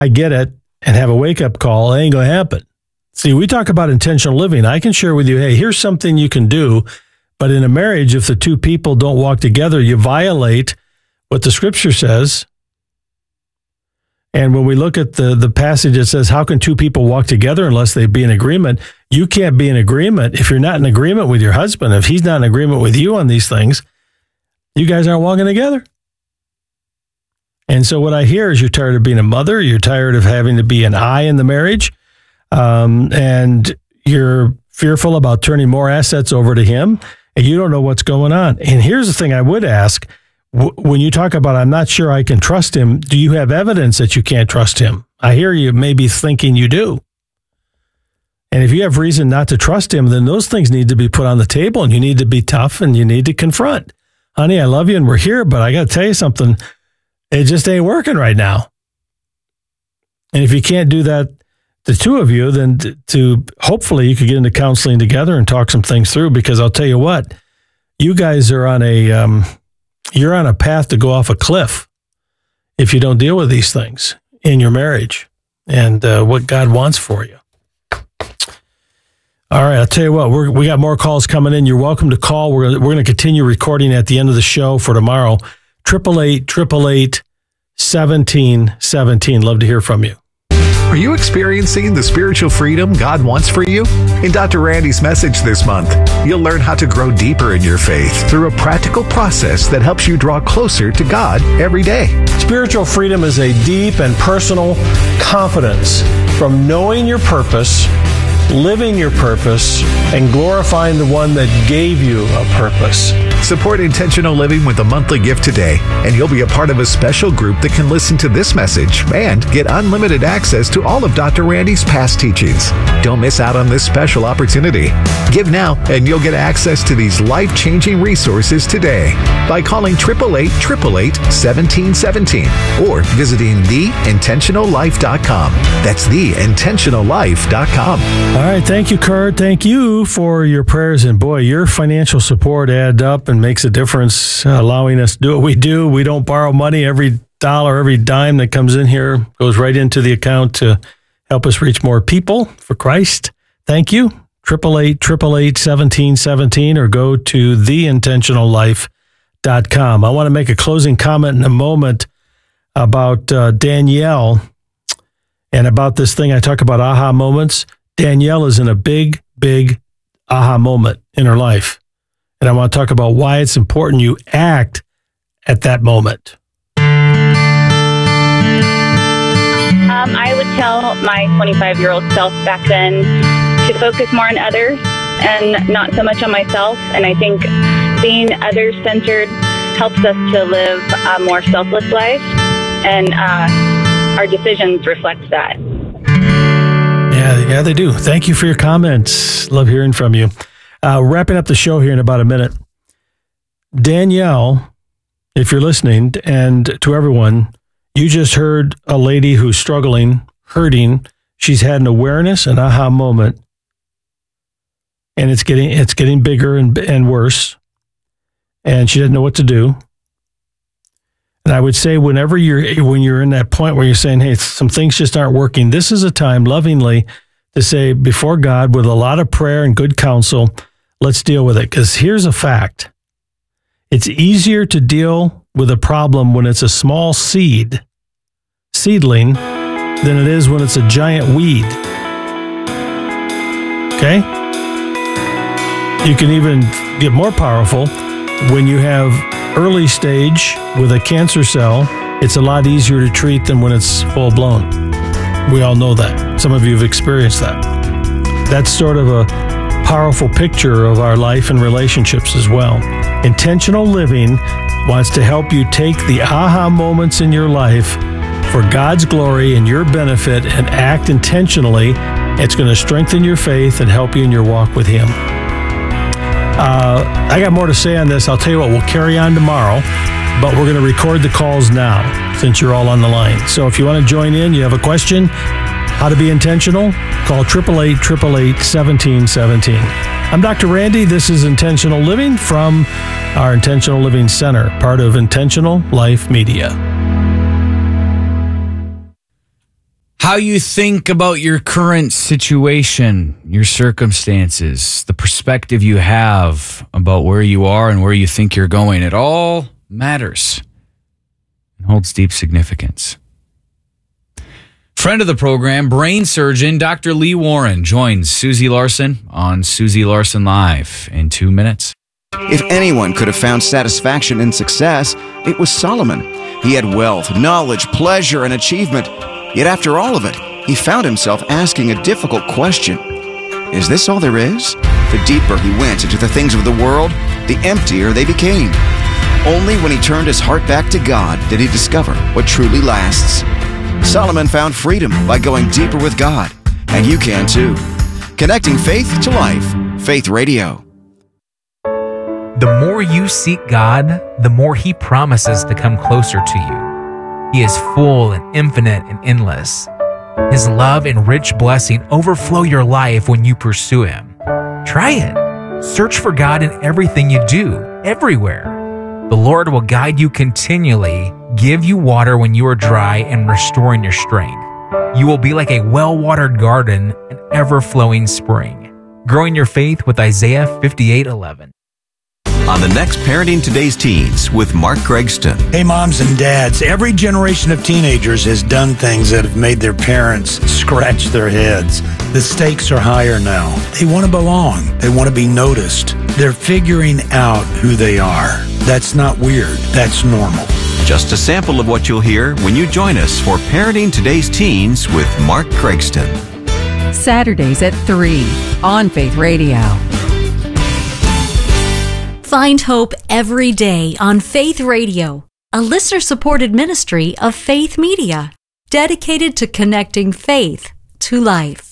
I get it, and have a wake-up call, it ain't going to happen. See, we talk about intentional living. I can share with you, hey, here's something you can do. But in a marriage, if the two people don't walk together, you violate what the scripture says. And when we look at the passage, it says, how can two people walk together unless they be in agreement? You can't be in agreement if you're not in agreement with your husband. If he's not in agreement with you on these things, you guys aren't walking together. And so what I hear is you're tired of being a mother. You're tired of having to be an I in the marriage. And you're fearful about turning more assets over to him. And you don't know what's going on. And here's the thing I would ask. When you talk about, I'm not sure I can trust him, do you have evidence that you can't trust him? I hear you maybe thinking you do. And if you have reason not to trust him, then those things need to be put on the table, and you need to be tough, and you need to confront. Honey, I love you, and we're here, but I got to tell you something. It just ain't working right now. And if you can't do that, the two of you, then to hopefully you could get into counseling together and talk some things through, because I'll tell you what, you guys are on you're on a path to go off a cliff if you don't deal with these things in your marriage and what God wants for you. All right, I'll tell you what, we got more calls coming in. You're welcome to call. We're going to continue recording at the end of the show for tomorrow. 888-888-1717. Love to hear from you. Are you experiencing the spiritual freedom God wants for you? In Dr. Randy's message this month, you'll learn how to grow deeper in your faith through a practical process that helps you draw closer to God every day. Spiritual freedom is a deep and personal confidence from knowing your purpose, living your purpose, and glorifying the one that gave you a purpose. Support intentional living with a monthly gift today, and you'll be a part of a special group that can listen to this message and get unlimited access to all of Dr. Randy's past teachings. Don't miss out on this special opportunity. Give now, and you'll get access to these life-changing resources today by calling 888-888-1717 or visiting theintentionallife.com. That's theintentionallife.com. All right, thank you, Kurt. Thank you for your prayers, and boy, your financial support adds up and makes a difference, allowing us to do what we do. We don't borrow money. Every dollar, every dime that comes in here goes right into the account to help us reach more people for Christ. Thank you. 888-888-1717 or go to theintentionallife.com. I want to make a closing comment in a moment about Danielle and about this thing I talk about, aha moments. Danielle is in a big, big aha moment in her life. And I want to talk about why it's important you act at that moment. I would tell my 25-year-old self back then to focus more on others and not so much on myself. And I think being others-centered helps us to live a more selfless life. And our decisions reflect that. Yeah, they do. Thank you for your comments. Love hearing from you. Wrapping up the show here in about a minute. Danielle, if you're listening, and to everyone, you just heard a lady who's struggling, hurting. She's had an awareness, an aha moment, and it's getting bigger and worse, and she doesn't know what to do. And I would say when you're in that point where you're saying, hey, some things just aren't working, this is a time lovingly to say before God with a lot of prayer and good counsel, let's deal with it. Because here's a fact. It's easier to deal with a problem when it's a small seedling than it is when it's a giant weed. Okay? You can even get more powerful when you have early stage with a cancer cell. It's a lot easier to treat than when it's full blown. We all know that. Some of you have experienced that. That's sort of a powerful picture of our life and relationships as well. Intentional living wants to help you take the aha moments in your life for God's glory and your benefit and act intentionally. It's going to strengthen your faith and help you in your walk with Him. I got more to say on this. I'll tell you what, we'll carry on tomorrow, but we're going to record the calls now since you're all on the line. So if you want to join in, you have a question, how to be intentional, call 888-888-1717. I'm Dr. Randy. This is Intentional Living from our Intentional Living Center, part of Intentional Life Media. how you think about your current situation, your circumstances, the perspective you have about where you are and where you think you're going, it all matters and holds deep significance. Friend of the program, brain surgeon Dr. Lee Warren joins Susie Larson on Susie Larson Live in 2 minutes. If anyone could have found satisfaction in success, it was Solomon. He had wealth, knowledge, pleasure, and achievement. Yet after all of it, he found himself asking a difficult question. Is this all there is? The deeper he went into the things of the world, the emptier they became. Only when he turned his heart back to God did he discover what truly lasts. Solomon found freedom by going deeper with God, and you can too. Connecting faith to life. Faith Radio. The more you seek God, the more He promises to come closer to you. He is full and infinite and endless. His love and rich blessing overflow your life when you pursue Him. Try it. Search for God in everything you do, everywhere. The Lord will guide you continually, give you water when you are dry, and restoring your strength. You will be like a well-watered garden, an ever-flowing spring. Growing your faith with Isaiah 58:11. On the next Parenting Today's Teens with Mark Gregston. Hey, moms and dads, every generation of teenagers has done things that have made their parents scratch their heads. The stakes are higher now. They want to belong. They want to be noticed. They're figuring out who they are. That's not weird. That's normal. Just a sample of what you'll hear when you join us for Parenting Today's Teens with Mark Gregston. Saturdays at 3 on Faith Radio. Find hope every day on Faith Radio, a listener-supported ministry of Faith Media, dedicated to connecting faith to life.